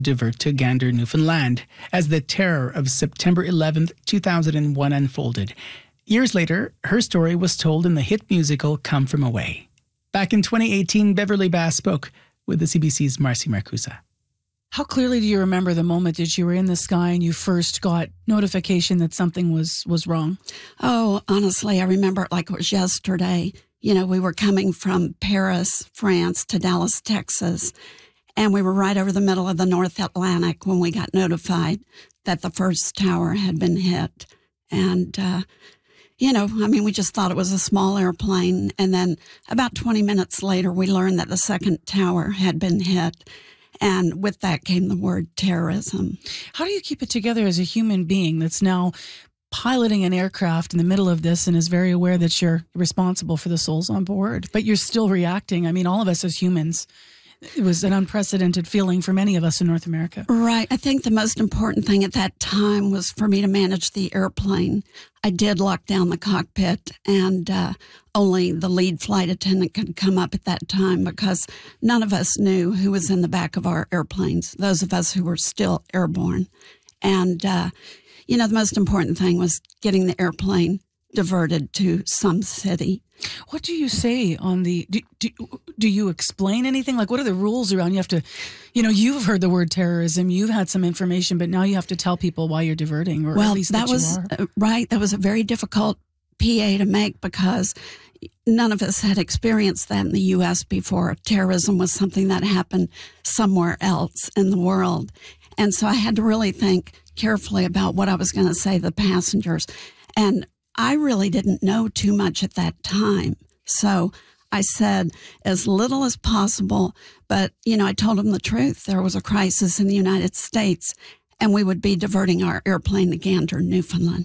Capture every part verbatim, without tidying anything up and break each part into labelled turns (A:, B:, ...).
A: divert to Gander, Newfoundland, as the terror of September eleventh, two thousand one unfolded. Years later, her story was told in the hit musical Come From Away. Back in twenty eighteen, Beverly Bass spoke with the C B C's Marcy Marcusa.
B: How clearly do you remember the moment that you were in the sky and you first got notification that something was, was wrong?
C: Oh, honestly, I remember it like it was yesterday. You know, we were coming from Paris, France to Dallas, Texas, and we were right over the middle of the North Atlantic when we got notified that the first tower had been hit. And, uh, you know, I mean, we just thought it was a small airplane. And then about twenty minutes later, we learned that the second tower had been hit. And with that came the word terrorism.
B: How do you keep it together as a human being that's now piloting an aircraft in the middle of this and is very aware that you're responsible for the souls on board, but you're still reacting? I mean, all of us as humans, it was an unprecedented feeling for many of us in North America.
C: Right. I think the most important thing at that time was for me to manage the airplane. I did lock down the cockpit, and uh, only the lead flight attendant could come up at that time because none of us knew who was in the back of our airplanes, those of us who were still airborne. And, uh, you know, the most important thing was getting the airplane diverted to some city.
B: What do you say on the, do, do, do you explain anything? Like, what are the rules around? You have to, you know, you've heard the word terrorism, you've had some information, but now you have to tell people why you're diverting, or
C: well,
B: at least
C: that,
B: that
C: was,
B: you are.
C: Uh, right. That was a very difficult P A to make because none of us had experienced that in the U S before. Terrorism was something that happened somewhere else in the world. And so I had to really think carefully about what I was going to say to the passengers. And I really didn't know too much at that time. So I said as little as possible, but, you know, I told them the truth. There was a crisis in the United States, and we would be diverting our airplane to Gander, Newfoundland.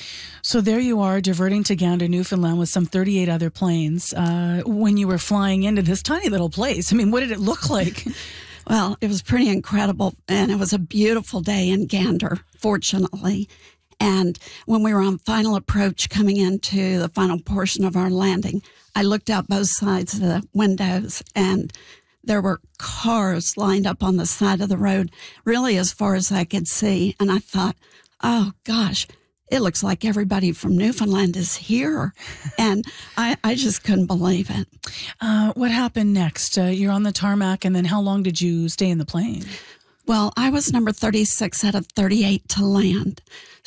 B: So there you are, diverting to Gander, Newfoundland with some thirty-eight other planes uh, when you were flying into this tiny little place. I mean, what did it look like?
C: Well, it was pretty incredible, and it was a beautiful day in Gander, fortunately. And when we were on final approach coming into the final portion of our landing, I looked out both sides of the windows, and there were cars lined up on the side of the road, really as far as I could see. And I thought, oh, gosh, it looks like everybody from Newfoundland is here. And I, I just couldn't believe it.
B: Uh, what happened next? Uh, you're on the tarmac, and then how long did you stay in the plane?
C: Well, I was number thirty-six out of thirty-eight to land.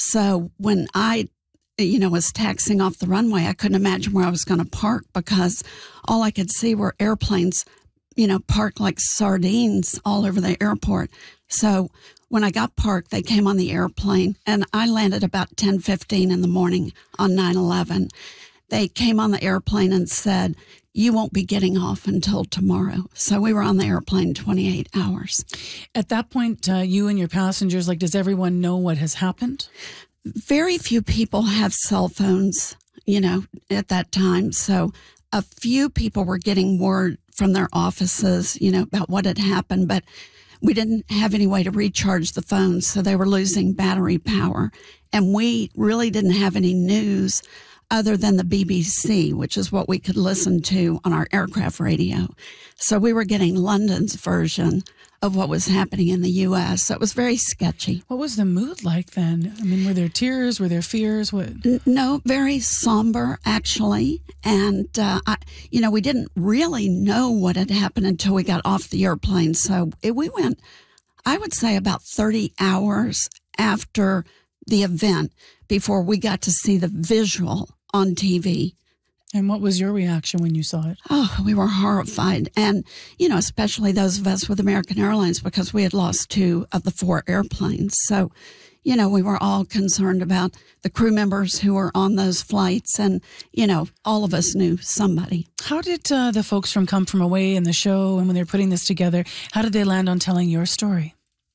C: So when I, you know, was taxiing off the runway, I couldn't imagine where I was going to park because all I could see were airplanes, you know, parked like sardines all over the airport. So when I got parked, they came on the airplane, and I landed about ten fifteen in the morning on nine eleven. They came on the airplane and said, you won't be getting off until tomorrow. So we were on the airplane twenty-eight hours.
B: At that point, uh, you and your passengers, like, does everyone know what has happened?
C: Very few people have cell phones, you know, at that time. So a few people were getting word from their offices, you know, about what had happened, but we didn't have any way to recharge the phones, so they were losing battery power. And we really didn't have any news other than the B B C, which is what we could listen to on our aircraft radio. So we were getting London's version of what was happening in the U S. So it was very sketchy.
B: What was the mood like then? I mean, were there tears? Were there fears? What?
C: No, very somber, actually. And, uh, I, you know, we didn't really know what had happened until we got off the airplane. So it, we went, I would say, about thirty hours after the event before we got to see the visual on T V.
B: And what was your reaction when you saw it?
C: Oh, we were horrified. And, you know, especially those of us with American Airlines, because we had lost two of the four airplanes. So, you know, we were all concerned about the crew members who were on those flights. And, you know, all of us knew somebody.
B: How did uh, the folks from Come From Away and the show, and when they're putting this together, how did they land on telling your story?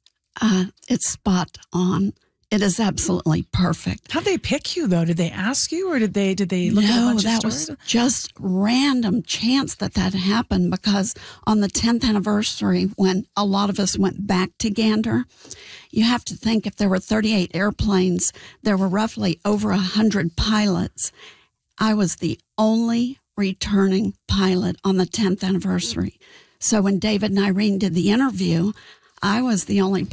C: Uh, it's spot on. It is absolutely perfect.
B: How'd they pick you, though? Did they ask you, or did they did they look
C: no,
B: at a bunch
C: that
B: of stories?
C: was just random chance that that happened, because on the tenth anniversary, when a lot of us went back to Gander, you have to think if there were thirty-eight airplanes, there were roughly over one hundred pilots. I was the only returning pilot on the tenth anniversary. So when David and Irene did the interview, I was the only